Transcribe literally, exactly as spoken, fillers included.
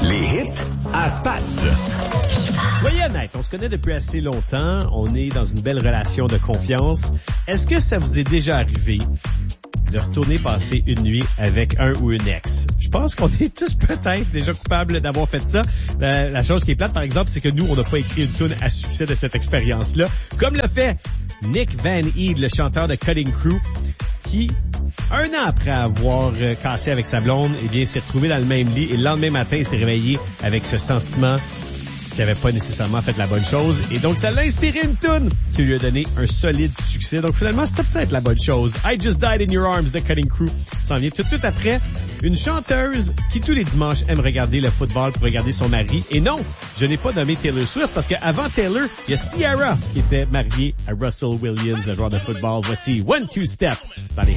Les hits à Pat. Soyez honnête, on se connaît depuis assez longtemps, on est dans une belle relation de confiance. Est-ce que ça vous est déjà arrivé de retourner passer une nuit avec un ou une ex? Je pense qu'on est tous peut-être déjà coupables d'avoir fait ça. La, la chose qui est plate, par exemple, c'est que nous, on n'a pas écrit une tune à succès de cette expérience-là, comme l'a fait Nick Van Eed, le chanteur de Cutting Crew, qui, un an après avoir euh, cassé avec sa blonde, eh bien, s'est retrouvé dans le même lit et le lendemain matin, il s'est réveillé avec ce sentiment qui n'avait pas nécessairement fait la bonne chose. Et donc, ça l'a inspiré une toune qui lui a donné un solide succès. Donc, finalement, c'était peut-être la bonne chose. I Just Died in Your Arms de Cutting Crew s'en vient tout de suite après. Une chanteuse qui, tous les dimanches, aime regarder le football pour regarder son mari. Et non, je n'ai pas nommé Taylor Swift parce qu'avant Taylor, il y a Ciara qui était mariée à Russell Williams, le joueur de football. Voici One Two Step dans les